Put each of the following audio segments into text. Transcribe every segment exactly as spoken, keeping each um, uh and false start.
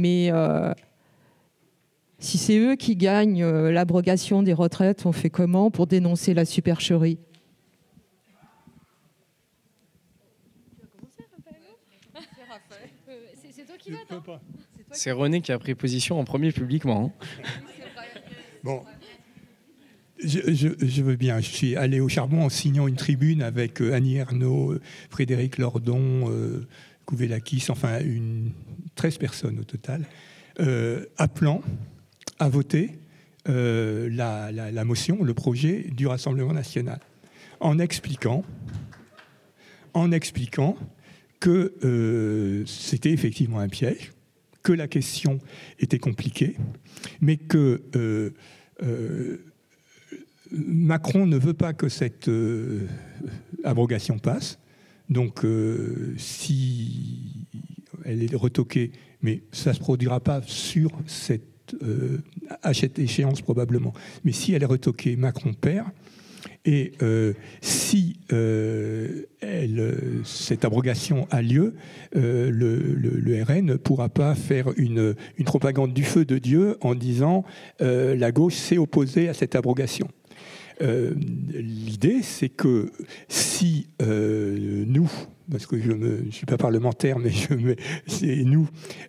mais euh, si c'est eux qui gagnent euh, l'abrogation des retraites, on fait comment pour dénoncer la supercherie ? C'est toi qui vas, c'est René qui a pris position en premier publiquement. Hein. Bon, je, je, je veux bien. Je suis allé au charbon en signant une tribune avec Annie Ernaux, Frédéric Lordon, euh, Kouvelakis, enfin une, treize personnes au total, euh, appelant à voter euh, la, la, la motion, le projet du Rassemblement national, en expliquant, en expliquant que euh, c'était effectivement un piège, que la question était compliquée, mais que euh, euh, Macron ne veut pas que cette euh, abrogation passe. Donc, euh, si elle est retoquée, mais ça ne se produira pas sur cette, euh, à cette échéance probablement, mais si elle est retoquée, Macron perd. Et euh, si euh, elle, cette abrogation a lieu, euh, le, le, le R N ne pourra pas faire une, une propagande du feu de Dieu en disant euh, la gauche s'est opposée à cette abrogation. Euh, l'idée, c'est que si euh, nous, parce que je ne suis pas parlementaire, mais je me, c'est nous,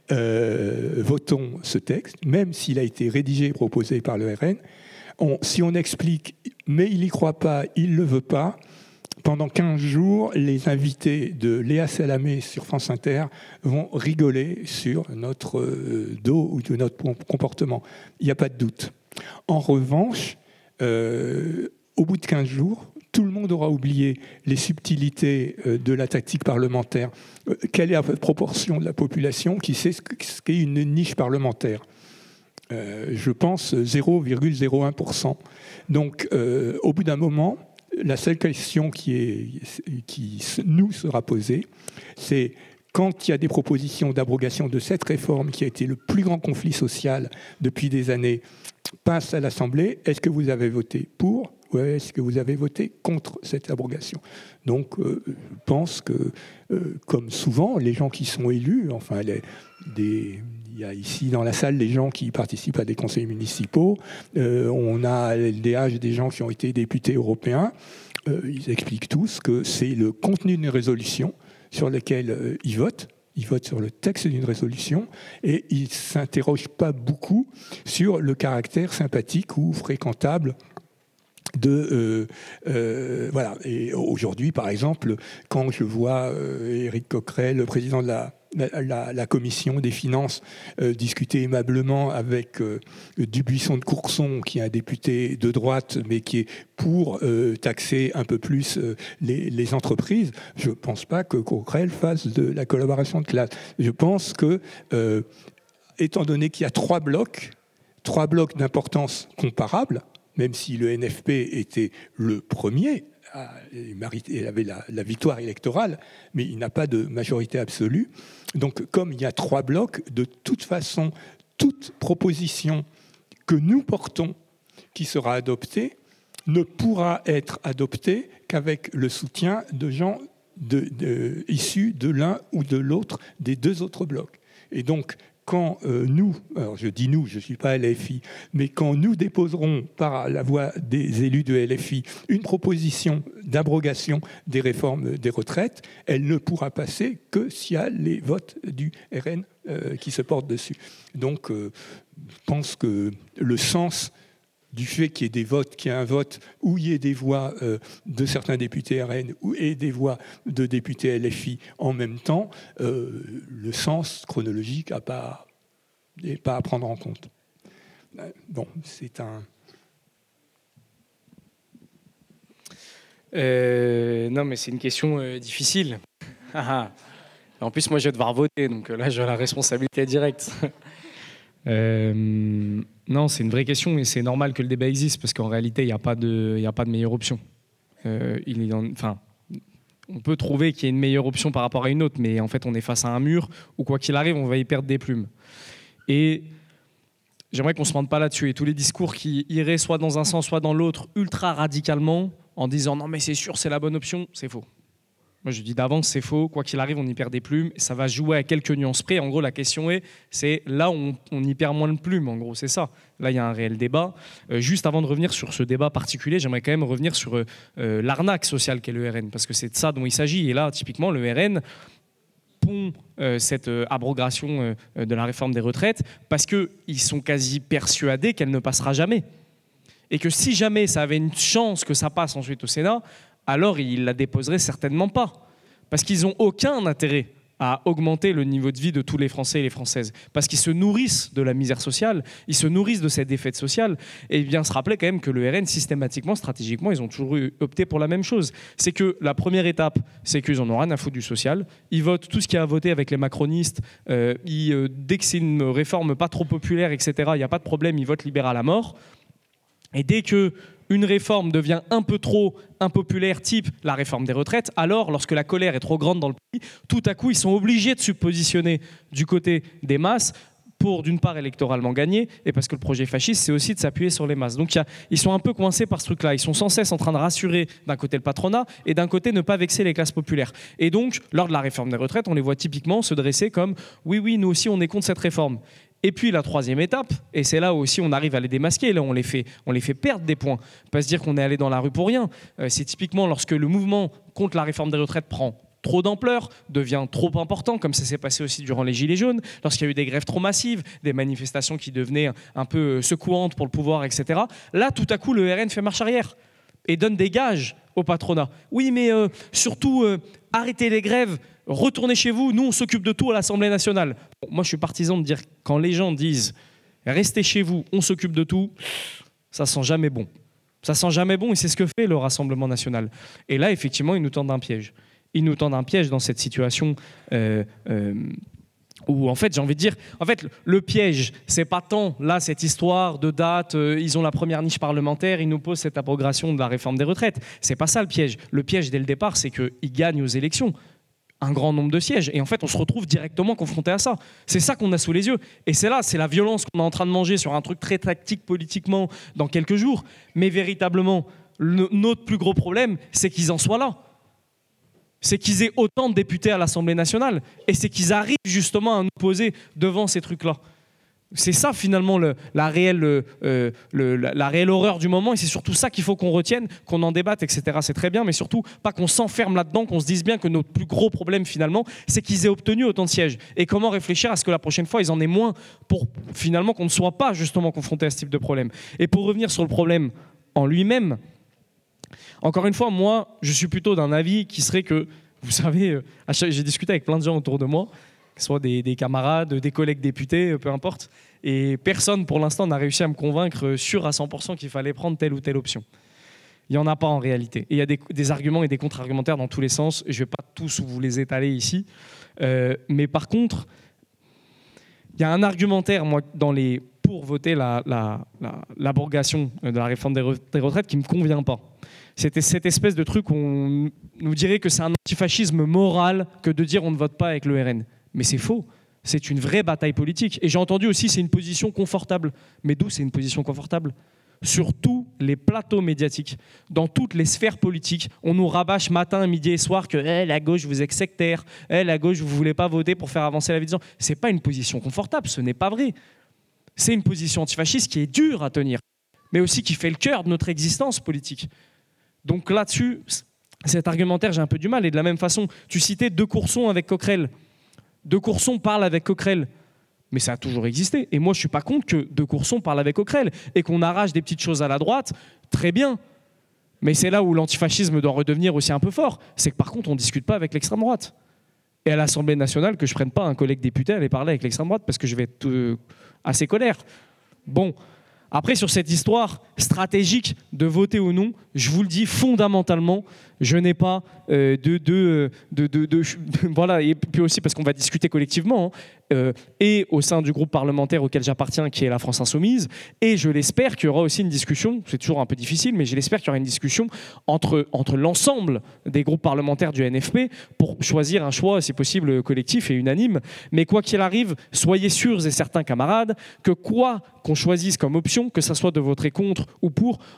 euh, votons ce texte, même s'il a été rédigé et proposé par le R N, on, si on explique, mais il n'y croit pas, il ne le veut pas, pendant quinze jours, les invités de Léa Salamé sur France Inter vont rigoler sur notre euh, dos ou de notre comportement. Il n'y a pas de doute. En revanche, euh, au bout de quinze jours, tout le monde aura oublié les subtilités euh, de la tactique parlementaire. Euh, quelle est la proportion de la population qui sait ce qu'est une niche parlementaire ? Euh, je pense zéro virgule zéro un pour cent. Donc, euh, au bout d'un moment, la seule question qui, est, qui nous sera posée, c'est quand il y a des propositions d'abrogation de cette réforme qui a été le plus grand conflit social depuis des années, passe à l'Assemblée, est-ce que vous avez voté pour ou est-ce que vous avez voté contre cette abrogation ? Donc, euh, je pense que, euh, comme souvent, les gens qui sont élus, enfin, les, des... Il y a ici dans la salle des gens qui participent à des conseils municipaux. Euh, on a à L D H des gens qui ont été députés européens. Euh, ils expliquent tous que c'est le contenu d'une résolution sur laquelle euh, ils votent. Ils votent sur le texte d'une résolution et ils ne s'interrogent pas beaucoup sur le caractère sympathique ou fréquentable de euh, euh, voilà. Et aujourd'hui, par exemple, quand je vois euh, Éric Coquerel, le président de la La, la, la commission des finances euh, discuter aimablement avec euh, Dubuisson de Courson, qui est un député de droite, mais qui est pour euh, taxer un peu plus euh, les, les entreprises, je ne pense pas que Coquerel fasse de la collaboration de classe. Je pense que, euh, étant donné qu'il y a trois blocs, trois blocs d'importance comparable, même si le N F P était le premier, il avait la, la victoire électorale, mais il n'a pas de majorité absolue. Donc, comme il y a trois blocs, de toute façon, toute proposition que nous portons qui sera adoptée ne pourra être adoptée qu'avec le soutien de gens de, de, issus de l'un ou de l'autre des deux autres blocs. Et donc, quand euh, nous, alors je dis nous, je ne suis pas L F I, mais quand nous déposerons par la voix des élus de L F I une proposition d'abrogation des réformes des retraites, elle ne pourra passer que s'il y a les votes du R N euh, qui se portent dessus. Donc, euh, je pense que le sens du fait qu'il y ait des votes, qu'il y ait un vote où il y ait des voix euh, de certains députés R N et des voix de députés L F I en même temps, euh, le sens chronologique n'est pas, pas à prendre en compte. Bon, c'est un... Euh, non, mais c'est une question euh, difficile. En plus, moi, je vais devoir voter, donc là, j'ai la responsabilité directe. Euh, non, c'est une vraie question et c'est normal que le débat existe parce qu'en réalité, il n'y a pas de, il n'y a pas de meilleure option. Euh, il est en, enfin, on peut trouver qu'il y a une meilleure option par rapport à une autre, mais en fait, on est face à un mur où, quoi qu'il arrive, on va y perdre des plumes. Et j'aimerais qu'on ne se mente pas là-dessus. Et tous les discours qui iraient soit dans un sens, soit dans l'autre, ultra radicalement, en disant « non, mais c'est sûr, c'est la bonne option », c'est faux. Moi, je dis d'avance, c'est faux. Quoi qu'il arrive, on y perd des plumes. Ça va jouer à quelques nuances près. En gros, la question est, c'est là où on, on y perd moins de plumes. En gros, c'est ça. Là, il y a un réel débat. Euh, juste avant de revenir sur ce débat particulier, j'aimerais quand même revenir sur euh, l'arnaque sociale qu'est le R N, parce que c'est de ça dont il s'agit. Et là, typiquement, le R N pond euh, cette euh, abrogation euh, de la réforme des retraites parce qu'ils sont quasi persuadés qu'elle ne passera jamais. Et que si jamais ça avait une chance que ça passe ensuite au Sénat, alors ils ne la déposeraient certainement pas. Parce qu'ils n'ont aucun intérêt à augmenter le niveau de vie de tous les Français et les Françaises. Parce qu'ils se nourrissent de la misère sociale, ils se nourrissent de cette défaite sociale. Et bien se rappeler quand même que le R N, systématiquement, stratégiquement, ils ont toujours eu, opté pour la même chose. C'est que la première étape, c'est qu'ils en ont rien à foutre du social. Ils votent tout ce qui a voté avec les macronistes. Euh, ils, euh, dès que c'est une réforme pas trop populaire, et cetera, il n'y a pas de problème, ils votent libéral à mort. Et dès que une réforme devient un peu trop impopulaire, type la réforme des retraites, alors, lorsque la colère est trop grande dans le pays, tout à coup, ils sont obligés de se positionner du côté des masses pour, d'une part, électoralement gagner, et parce que le projet fasciste, c'est aussi de s'appuyer sur les masses. Donc, y a, ils sont un peu coincés par ce truc-là. Ils sont sans cesse en train de rassurer, d'un côté, le patronat, et d'un côté, ne pas vexer les classes populaires. Et donc, lors de la réforme des retraites, on les voit typiquement se dresser comme « oui, oui, nous aussi, on est contre cette réforme ». Et puis la troisième étape, et c'est là où aussi on arrive à les démasquer, là on les fait, on les fait perdre des points, pas se dire qu'on est allé dans la rue pour rien. Euh, c'est typiquement lorsque le mouvement contre la réforme des retraites prend trop d'ampleur, devient trop important, comme ça s'est passé aussi durant les Gilets jaunes, lorsqu'il y a eu des grèves trop massives, des manifestations qui devenaient un peu secouantes pour le pouvoir, et cetera. Là, tout à coup, le R N fait marche arrière et donne des gages au patronat. Oui, mais euh, surtout, euh, arrêtez les grèves, retournez chez vous, nous on s'occupe de tout à l'Assemblée nationale. Bon, moi je suis partisan de dire quand les gens disent restez chez vous, on s'occupe de tout, ça sent jamais bon. Ça sent jamais bon et c'est ce que fait le Rassemblement national. Et là effectivement ils nous tendent un piège. Ils nous tendent un piège dans cette situation euh, euh, où en fait j'ai envie de dire, en fait le piège c'est pas tant là cette histoire de date, euh, ils ont la première niche parlementaire, ils nous posent cette abrogation de la réforme des retraites. C'est pas ça le piège. Le piège dès le départ c'est qu'ils gagnent aux élections un grand nombre de sièges. Et en fait, on se retrouve directement confronté à ça. C'est ça qu'on a sous les yeux. Et c'est là, c'est la violence qu'on est en train de manger sur un truc très tactique politiquement dans quelques jours. Mais véritablement, le, notre plus gros problème, c'est qu'ils en soient là. C'est qu'ils aient autant de députés à l'Assemblée nationale. Et c'est qu'ils arrivent justement à nous poser devant ces trucs-là. C'est ça finalement le, la, réelle, euh, le, la, la réelle horreur du moment et c'est surtout ça qu'il faut qu'on retienne, qu'on en débatte, et cetera. C'est très bien, mais surtout pas qu'on s'enferme là-dedans, qu'on se dise bien que notre plus gros problème finalement, c'est qu'ils aient obtenu autant de sièges. Et comment réfléchir à ce que la prochaine fois, ils en aient moins pour finalement qu'on ne soit pas justement confronté à ce type de problème. Et pour revenir sur le problème en lui-même, encore une fois, moi, je suis plutôt d'un avis qui serait que, vous savez, j'ai discuté avec plein de gens autour de moi, que ce soit des, des camarades, des collègues députés, peu importe. Et personne, pour l'instant, n'a réussi à me convaincre sûr à cent pour cent qu'il fallait prendre telle ou telle option. Il n'y en a pas en réalité. Et il y a des, des arguments et des contre-argumentaires dans tous les sens. Je ne vais pas tous vous les étaler ici. Euh, mais par contre, il y a un argumentaire, moi, dans les, pour voter la, la, la, l'abrogation de la réforme des, re, des retraites qui ne me convient pas. C'était cette espèce de truc où on nous dirait que c'est un antifascisme moral que de dire on ne vote pas avec le R N. Mais c'est faux, c'est une vraie bataille politique. Et j'ai entendu aussi c'est une position confortable. Mais d'où c'est une position confortable ? Sur tous les plateaux médiatiques, dans toutes les sphères politiques, on nous rabâche matin, midi et soir que hey, la gauche, vous êtes sectaire, hey, la gauche, vous ne voulez pas voter pour faire avancer la vie des gens. Ce n'est pas une position confortable, ce n'est pas vrai. C'est une position antifasciste qui est dure à tenir, mais aussi qui fait le cœur de notre existence politique. Donc là-dessus, cet argumentaire, j'ai un peu du mal. Et de la même façon, tu citais De Courson avec Coquerel. De Courson parle avec Coquerel, mais ça a toujours existé. Et moi, je ne suis pas contre que De Courson parle avec Coquerel et qu'on arrache des petites choses à la droite, très bien. Mais c'est là où l'antifascisme doit redevenir aussi un peu fort. C'est que par contre, on ne discute pas avec l'extrême droite. Et à l'Assemblée nationale, que je ne prenne pas un collègue député à aller parler avec l'extrême droite parce que je vais être euh, assez colère. Bon, après, sur cette histoire stratégique de voter ou non, je vous le dis fondamentalement, je n'ai pas euh, de, de, de, de, de, de... Voilà, et puis aussi parce qu'on va discuter collectivement, hein, euh, et au sein du groupe parlementaire auquel j'appartiens, qui est la France Insoumise, et je l'espère qu'il y aura aussi une discussion, c'est toujours un peu difficile, mais je l'espère qu'il y aura une discussion entre, entre l'ensemble des groupes parlementaires du N F P pour choisir un choix, si possible, collectif et unanime. Mais quoi qu'il arrive, soyez sûrs et certains camarades que quoi qu'on choisisse comme option, que ça soit de voter contre ou pour,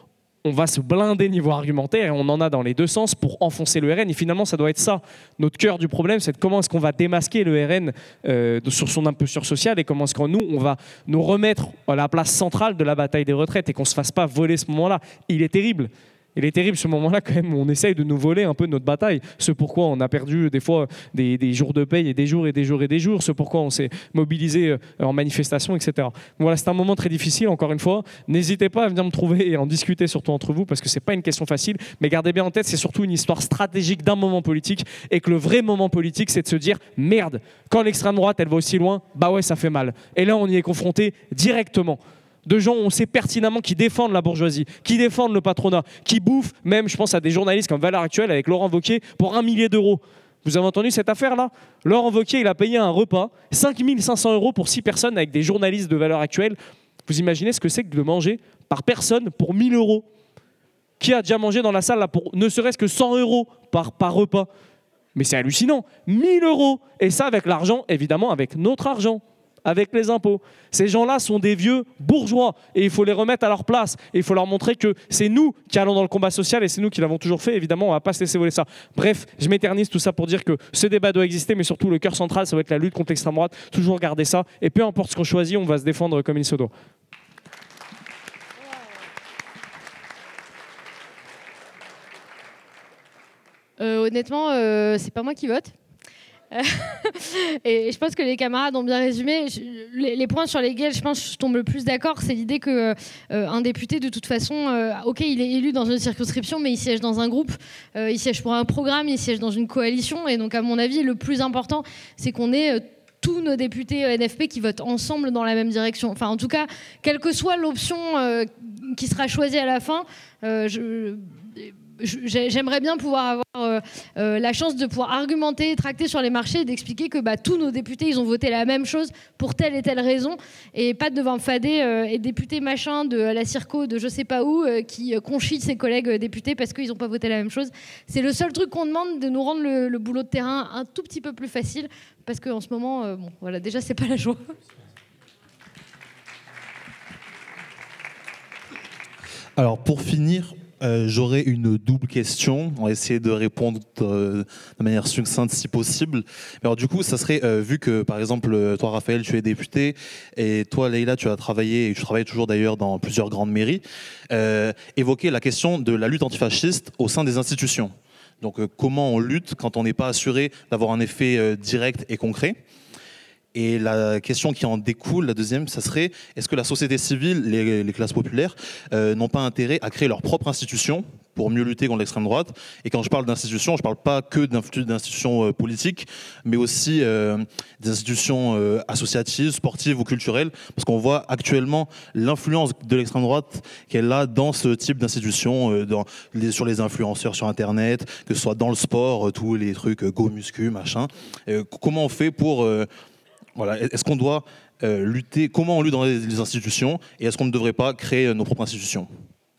on va se blinder niveau argumentaire et on en a dans les deux sens pour enfoncer le R N. Et finalement, ça doit être ça. Notre cœur du problème, c'est de comment est-ce qu'on va démasquer le R N euh, sur son imposture sociale et comment est-ce que nous, on va nous remettre à la place centrale de la bataille des retraites et qu'on ne se fasse pas voler ce moment-là. Il est terrible. Il est terrible ce moment-là quand même où on essaye de nous voler un peu notre bataille. Ce pourquoi on a perdu des fois des, des jours de paye et des jours et des jours et des jours. Ce pourquoi on s'est mobilisé en manifestation, et cetera. Voilà, c'est un moment très difficile, encore une fois. N'hésitez pas à venir me trouver et en discuter surtout entre vous parce que c'est pas une question facile. Mais gardez bien en tête, c'est surtout une histoire stratégique d'un moment politique et que le vrai moment politique, c'est de se dire merde, quand l'extrême droite elle va aussi loin, bah ouais, ça fait mal. Et là, on y est confronté directement. De gens, on sait pertinemment, qui défendent la bourgeoisie, qui défendent le patronat, qui bouffent, même, je pense à des journalistes comme Valeurs Actuelles avec Laurent Wauquiez, pour un millier d'euros. Vous avez entendu cette affaire-là? Laurent Wauquiez, il a payé un repas, cinq mille cinq cents euros pour six personnes avec des journalistes de Valeurs Actuelles. Vous imaginez ce que c'est que de manger par personne pour mille euros? Qui a déjà mangé dans la salle là, pour ne serait-ce que cent euros par, par repas? Mais c'est hallucinant, mille euros. Et ça avec l'argent, évidemment, avec notre argent. Avec les impôts. Ces gens-là sont des vieux bourgeois et il faut les remettre à leur place. Et il faut leur montrer que c'est nous qui allons dans le combat social et c'est nous qui l'avons toujours fait. Évidemment, on ne va pas se laisser voler ça. Bref, je m'éternise tout ça pour dire que ce débat doit exister, mais surtout le cœur central, ça va être la lutte contre l'extrême droite. Toujours garder ça. Et peu importe ce qu'on choisit, on va se défendre comme il se doit. Euh, honnêtement, euh, c'est pas moi qui vote. Et je pense que les camarades ont bien résumé. Les, les points sur lesquels je pense que je tombe le plus d'accord, c'est l'idée que euh, un député, de toute façon, euh, ok, il est élu dans une circonscription, mais il siège dans un groupe, euh, il siège pour un programme, il siège dans une coalition. Et donc, à mon avis, le plus important, c'est qu'on ait euh, tous nos députés N F P qui votent ensemble dans la même direction. Enfin, en tout cas, quelle que soit l'option euh, qui sera choisie à la fin, euh, je... j'aimerais bien pouvoir avoir euh, euh, la chance de pouvoir argumenter, tracter sur les marchés et d'expliquer que bah, tous nos députés, ils ont voté la même chose pour telle et telle raison et pas de devoir me fader euh, et députés machin de la Circo de je sais pas où euh, qui conchit ses collègues euh, députés parce qu'ils n'ont pas voté la même chose. C'est le seul truc qu'on demande, de nous rendre le, le boulot de terrain un tout petit peu plus facile parce qu'en ce moment, euh, bon, voilà, déjà, c'est pas la joie. Alors, pour finir, Euh, j'aurais une double question. On va essayer de répondre euh, de manière succincte si possible. Mais alors du coup, ça serait, euh, vu que par exemple, toi Raphaël, tu es député, et toi Leïla, tu as travaillé, et tu travailles toujours d'ailleurs dans plusieurs grandes mairies, euh, évoquer la question de la lutte antifasciste au sein des institutions. Donc euh, comment on lutte quand on n'est pas assuré d'avoir un effet euh, direct et concret? Et la question qui en découle, la deuxième, ça serait, est-ce que la société civile, les, les classes populaires, euh, n'ont pas intérêt à créer leur propre institution pour mieux lutter contre l'extrême droite? Et quand je parle d'institutions, je ne parle pas que d'institutions euh, politiques, mais aussi euh, des institutions euh, associatives, sportives ou culturelles, parce qu'on voit actuellement l'influence de l'extrême droite qu'elle a dans ce type d'institutions, euh, dans les, sur les influenceurs sur Internet, que ce soit dans le sport, euh, tous les trucs euh, go muscu, machin. Euh, comment on fait pour... Euh, Voilà. Est-ce qu'on doit euh, lutter? Comment on lutte dans les, les institutions? Et est-ce qu'on ne devrait pas créer euh, nos propres institutions?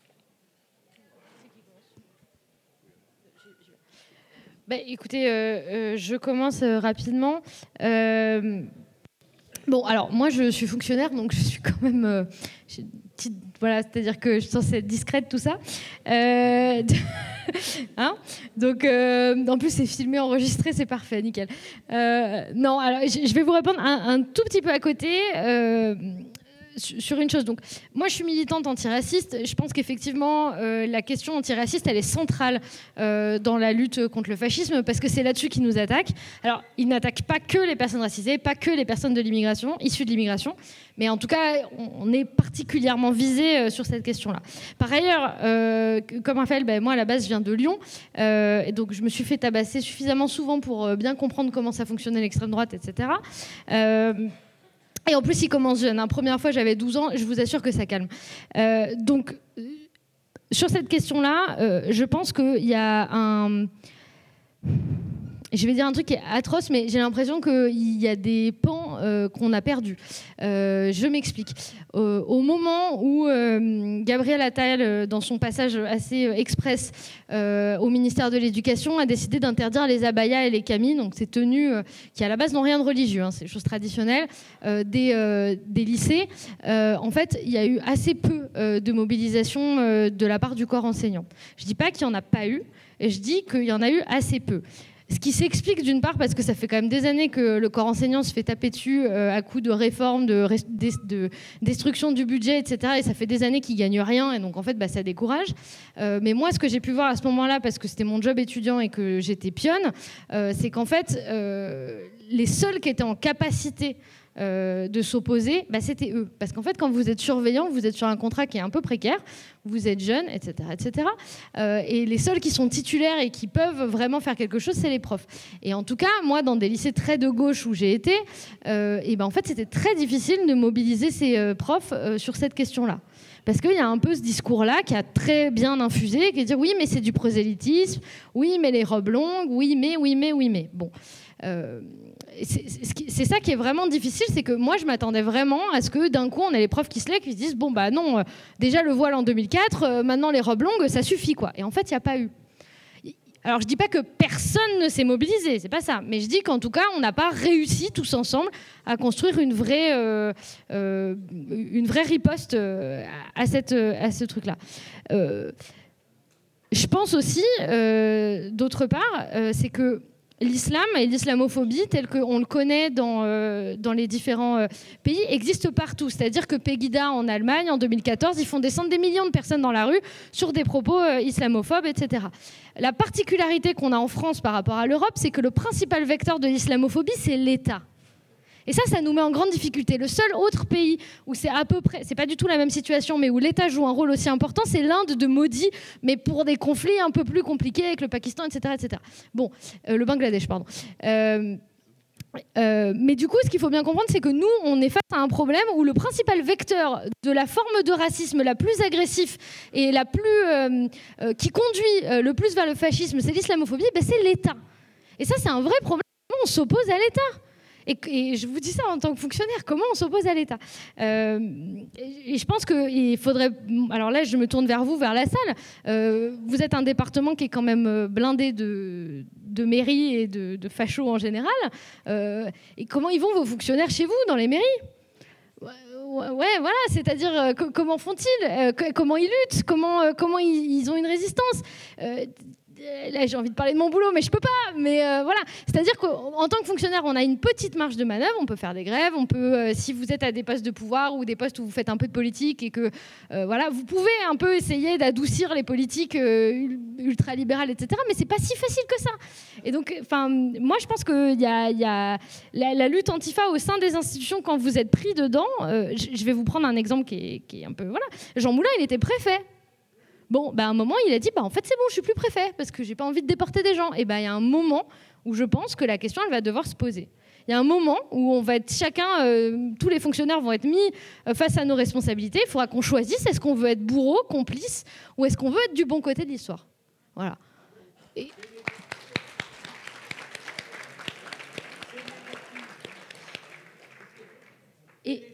Bah, écoutez, euh, euh, je commence euh, rapidement. Euh, bon, alors moi, je suis fonctionnaire, donc je suis quand même... Euh, petite, voilà, c'est-à-dire que je suis censée être discrète, tout ça. Euh, hein donc, euh, en plus, c'est filmé, enregistré, c'est parfait, nickel. Euh, non, alors, je vais vous répondre un, un tout petit peu à côté. Euh, sur une chose. Donc, moi, je suis militante antiraciste. Je pense qu'effectivement, euh, la question antiraciste, elle est centrale euh, dans la lutte contre le fascisme parce que c'est là-dessus qu'ils nous attaquent. Alors, ils n'attaquent pas que les personnes racisées, pas que les personnes de l'immigration, issues de l'immigration, mais en tout cas, on est particulièrement visé euh, sur cette question-là. Par ailleurs, euh, comme Raphaël, ben, moi, à la base, je viens de Lyon, euh, et donc je me suis fait tabasser suffisamment souvent pour euh, bien comprendre comment ça fonctionnait l'extrême droite, et cetera. Euh, Et en plus, il commence jeune. La première fois, j'avais douze ans. Je vous assure que ça calme. Euh, donc, euh, sur cette question-là, euh, je pense qu'il y a un... Je vais dire un truc qui est atroce, mais j'ai l'impression qu'il y a des pans euh, qu'on a perdu. Euh, je m'explique. Euh, au moment où euh, Gabriel Attal, euh, dans son passage assez euh, express euh, au ministère de l'Éducation, a décidé d'interdire les abayas et les camis, donc ces tenues euh, qui à la base n'ont rien de religieux, hein, c'est des choses traditionnelles, euh, des, euh, des lycées. Euh, en fait, il y a eu assez peu euh, de mobilisation euh, de la part du corps enseignant. Je ne dis pas qu'il n'y en a pas eu, et je dis qu'il y en a eu assez peu. Ce qui s'explique d'une part parce que ça fait quand même des années que le corps enseignant se fait taper dessus euh, à coups de réformes, de, de, de destruction du budget, et cetera. Et ça fait des années qu'ils ne gagnent rien et donc en fait bah, ça décourage. Euh, mais moi ce que j'ai pu voir à ce moment-là, parce que c'était mon job étudiant et que j'étais pionne, euh, c'est qu'en fait euh, les seuls qui étaient en capacité Euh, de s'opposer, bah, c'était eux. Parce qu'en fait, quand vous êtes surveillant, vous êtes sur un contrat qui est un peu précaire, vous êtes jeune, et cetera, et cetera. Euh, et les seuls qui sont titulaires et qui peuvent vraiment faire quelque chose, c'est les profs. Et en tout cas, moi, dans des lycées très de gauche où j'ai été, euh, et ben, en fait, c'était très difficile de mobiliser ces euh, profs euh, sur cette question-là. Parce qu'il y a un peu ce discours-là qui a très bien infusé, qui est de dire oui, mais c'est du prosélytisme, oui, mais les robes longues, oui, mais, oui, mais, oui, mais. Bon. Euh, c'est, c'est ça qui est vraiment difficile, c'est que moi je m'attendais vraiment à ce que d'un coup on ait les profs qui se lèvent qui se disent bon bah non, euh, déjà le voile en deux mille quatre, euh, maintenant les robes longues ça suffit quoi. Et en fait il n'y a pas eu. Alors je dis pas que personne ne s'est mobilisé, c'est pas ça, mais je dis qu'en tout cas on n'a pas réussi tous ensemble à construire une vraie, euh, euh, une vraie riposte euh, à, cette, à ce truc-là. Euh, je pense aussi, euh, d'autre part, euh, c'est que l'islam et l'islamophobie, tel qu'on le connaît dans, euh, dans les différents euh, pays, existent partout. C'est-à-dire que Pegida, en Allemagne, en deux mille quatorze, ils font descendre des millions de personnes dans la rue sur des propos euh, islamophobes, et cetera. La particularité qu'on a en France par rapport à l'Europe, c'est que le principal vecteur de l'islamophobie, c'est l'État. Et ça, ça nous met en grande difficulté. Le seul autre pays où c'est à peu près, c'est pas du tout la même situation, mais où l'État joue un rôle aussi important, c'est l'Inde de Modi, mais pour des conflits un peu plus compliqués avec le Pakistan, et cetera, et cetera. Bon, euh, le Bangladesh, pardon. Euh, euh, mais du coup, ce qu'il faut bien comprendre, c'est que nous, on est face à un problème où le principal vecteur de la forme de racisme la plus agressive et la plus euh, euh, qui conduit euh, le plus vers le fascisme, c'est l'islamophobie, ben, c'est l'État. Et ça, c'est un vrai problème. On s'oppose à l'État. Et, et je vous dis ça en tant que fonctionnaire, comment on s'oppose à l'État euh, et, et je pense qu'il faudrait... Alors là, je me tourne vers vous, vers la salle. Euh, vous êtes un département qui est quand même blindé de, de mairies et de, de fachos en général. Euh, et comment ils vont, vos fonctionnaires, chez vous, dans les mairies ? Ouais, ouais, voilà, c'est-à-dire euh, co- comment font-ils euh, co- Comment ils luttent Comment, euh, comment ils, ils ont une résistance euh, Là, j'ai envie de parler de mon boulot, mais je peux pas. Mais euh, voilà, c'est-à-dire qu'en tant que fonctionnaire, on a une petite marge de manœuvre. On peut faire des grèves. On peut, euh, si vous êtes à des postes de pouvoir ou des postes où vous faites un peu de politique et que euh, voilà, vous pouvez un peu essayer d'adoucir les politiques euh, ultralibérales, et cetera. Mais c'est pas si facile que ça. Et donc, enfin, moi, je pense qu'il y a, il y a la, la lutte antifa au sein des institutions quand vous êtes pris dedans. Euh, je vais vous prendre un exemple qui est, qui est un peu voilà. Jean Moulin, il était préfet. Bon, bah, à un moment, il a dit bah, en fait, c'est bon, je suis plus préfet parce que j'ai pas envie de déporter des gens. Et bah, il y a un moment où je pense que la question, elle va devoir se poser. Il y a un moment où on va être chacun, euh, tous les fonctionnaires vont être mis euh, face à nos responsabilités. Il faudra qu'on choisisse est-ce qu'on veut être bourreau, complice, ou est-ce qu'on veut être du bon côté de l'histoire. Voilà. Et... Et...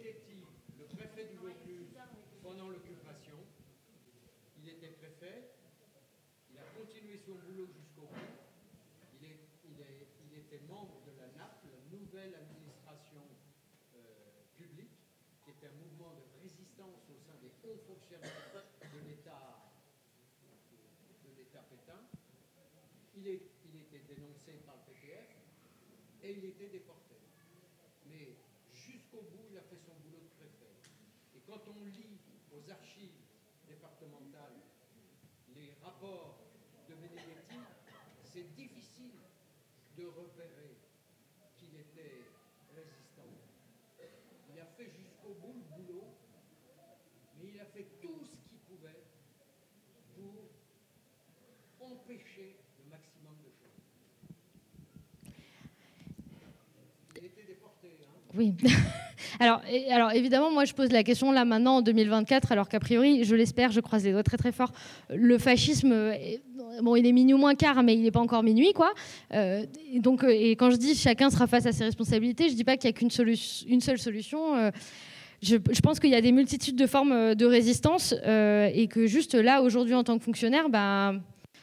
Il, est, il était dénoncé par le P T F et il était déporté. Mais jusqu'au bout, il a fait son boulot de préfet. Et quand on lit aux archives départementales les rapports de Benedetti, c'est difficile de repérer qu'il était résistant. Il a fait jusqu'au bout le boulot, mais il a fait tout ce qu'il pouvait pour empêcher le maximum de choses. Il était déporté, hein ? Oui. Alors, et, alors évidemment, moi je pose la question là maintenant en deux mille vingt-quatre, alors qu'a priori, je l'espère, je croise les doigts très très fort, le fascisme, est, bon, il est minuit moins quart, mais il n'est pas encore minuit, quoi. Euh, et donc, et quand je dis chacun sera face à ses responsabilités, je dis pas qu'il y a qu'une solu- une seule solution. Euh, je, je pense qu'il y a des multitudes de formes de résistance euh, et que juste là, aujourd'hui, en tant que fonctionnaire, bah,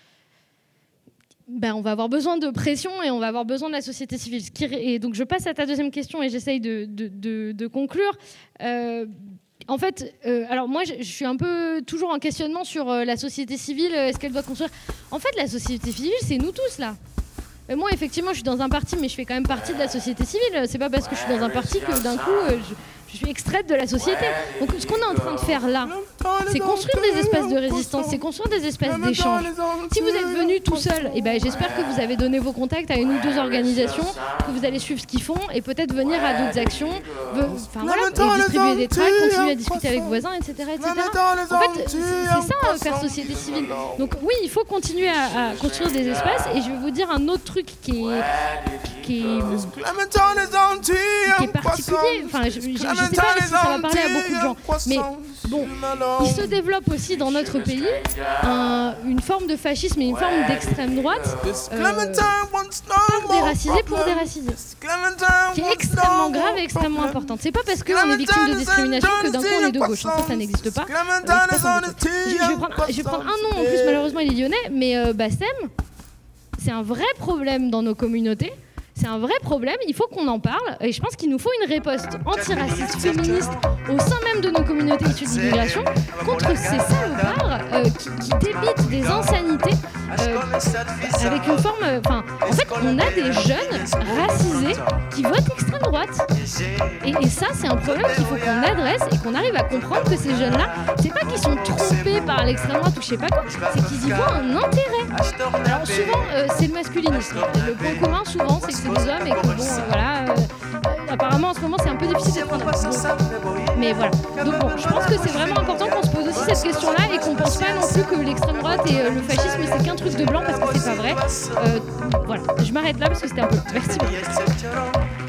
ben, on va avoir besoin de pression et on va avoir besoin de la société civile. Ce qui, et donc je passe à ta deuxième question et j'essaye de, de, de, de conclure. Euh, en fait, euh, alors moi je, je suis un peu toujours en questionnement sur euh, la société civile, est-ce qu'elle doit construire... En fait, la société civile, c'est nous tous là. Euh, moi, effectivement, je suis dans un parti, mais je fais quand même partie de la société civile. C'est pas parce que je suis dans un parti que d'un coup... Euh, je, Je suis extraite de la société. Donc ce qu'on est en train de faire là, c'est construire des espaces de résistance, c'est construire des espaces d'échange. Si vous êtes venu tout seul, eh ben, j'espère que vous avez donné vos contacts à une ou deux organisations, que vous allez suivre ce qu'ils font et peut-être venir à d'autres actions, enfin, voilà, et distribuer des tracts, continuer à discuter avec vos voisins, et cetera, et cetera. En fait, c'est, c'est ça, faire société civile. Donc oui, il faut continuer à, à construire des espaces et je vais vous dire un autre truc qui est, qui est, qui est particulier. Enfin, je, je, je sais pas si ça va parler à beaucoup de gens, mais bon, il se développe aussi dans notre pays un, une forme de fascisme et une forme d'extrême droite, euh, par déracisés pour déracisés, qui est extrêmement grave et extrêmement importante. C'est pas parce qu'on est victime de discrimination que d'un coup on est de gauche. En fait, ça n'existe pas. Euh, pas je, je, vais prendre, je vais prendre un nom, en plus malheureusement il est lyonnais, mais euh, Bassem, c'est un vrai problème dans nos communautés. C'est un vrai problème, il faut qu'on en parle et je pense qu'il nous faut une riposte antiraciste, féministe au sein même de nos communautés issues de l'immigration contre ces salopards euh, qui, qui débitent des insanités euh, avec une forme... Enfin, en fait, on a des jeunes racisés qui votent extrême droite. Et, et ça, c'est un problème qu'il faut qu'on adresse et qu'on arrive à comprendre que ces jeunes-là, c'est pas qu'ils sont trompés par l'extrême droite ou je sais pas quoi, c'est qu'ils y voient un intérêt. Alors souvent, euh, c'est le masculinisme. Le point commun, souvent, c'est que c'est des hommes et que bon, euh, voilà, euh, euh, apparemment en ce moment c'est un peu difficile d'être un homme. Donc, mais voilà. Donc bon, je pense que c'est vraiment important qu'on se pose aussi cette question-là et qu'on pense pas non plus que l'extrême droite et euh, le fascisme c'est qu'un truc de blanc parce que c'est pas vrai. Euh, voilà, je m'arrête là parce que c'était un peu. Merci beaucoup.